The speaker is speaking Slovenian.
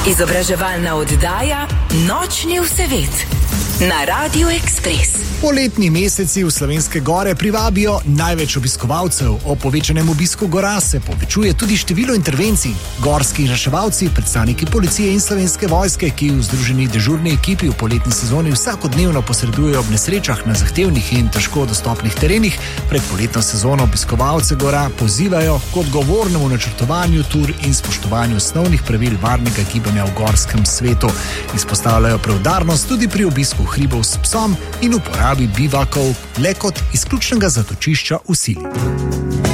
Izobraževalna oddaja Nočni vsevet na Radiu Ekspres. Poletni meseci v Slovenske gore privabijo največ obiskovalcev. O povečanem obisku gora se povečuje tudi število intervencij. Gorski reševalci, predstavniki policije in Slovenske vojske, ki v združeni dežurni ekipi v poletni sezoni vsakodnevno posredujejo ob nesrečah na zahtevnih in težko dostopnih terenih, pred poletno sezono obiskovalce gora pozivajo k odgovornemu načrtovanju tur in spoštovanju osnovnih pravil varnega gibanja v gorskem svetu. Izpostavljajo preudarnost tudi pri obisku hribov s psom in uporabi bivakov le kot izključnega zatočišča v sili.